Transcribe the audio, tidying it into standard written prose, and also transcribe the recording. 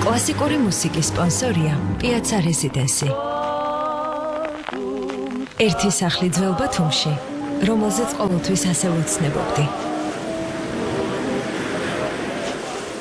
კლასიკური მუსიკის სპონსორია პიაცა რეზიდენსი. ერთი სახლი ძველ ბათუმში, რომელზეც ყოველთვის ასე ვუცნებობდი.